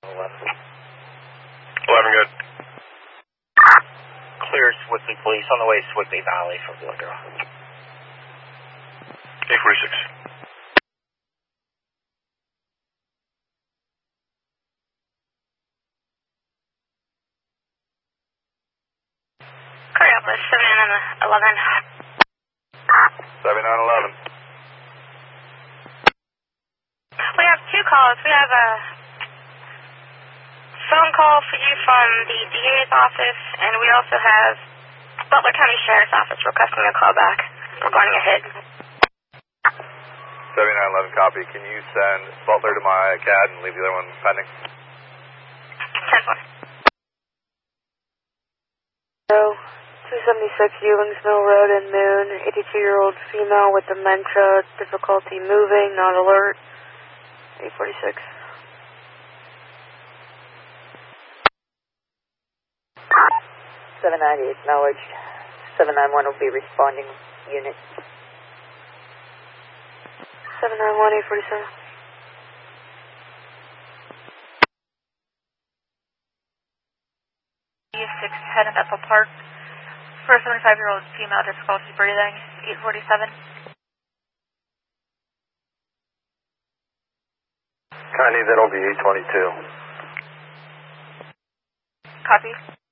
11 good. Clear Swickley Police on the way to Swickley Valley for Blue Girl. 846. Coriopolis, 7911. 7911. We have two calls. We have a phone call for you from the DA's office, and we also have Butler County Sheriff's Office requesting a call back regarding a hit. 7911 copy. Can you send Butler to my CAD and leave the other one pending? 276 Ewings Mill Road in Moon, 82-year-old female with dementia, difficulty moving, not alert, 846. 790 acknowledged. 791 will be responding unit. 791, 847. U6 head in Bethel Park. For a 75-year-old female, difficulty breathing, 847. Connie, that'll be 822. Copy.